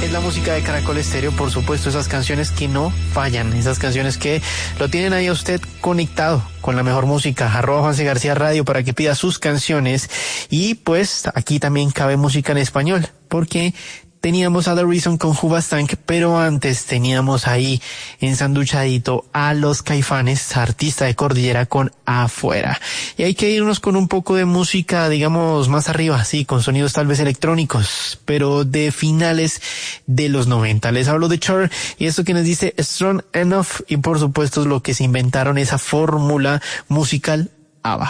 Es la música de Caracol Estéreo, por supuesto, esas canciones que no fallan, esas canciones que lo tienen ahí a usted conectado con la mejor música. @Juanse García Radio para que pida sus canciones. Y pues aquí también cabe música en español, porque teníamos a The Reason con Hoobastank, pero antes teníamos ahí ensanduchadito a Los Caifanes, artista de Cordillera, con Afuera. Y hay que irnos con un poco de música, digamos, más arriba, sí, con sonidos tal vez electrónicos, pero de finales de los 90. Les hablo de Cher y esto que nos dice Strong Enough, y por supuesto es lo que se inventaron, esa fórmula musical ABBA.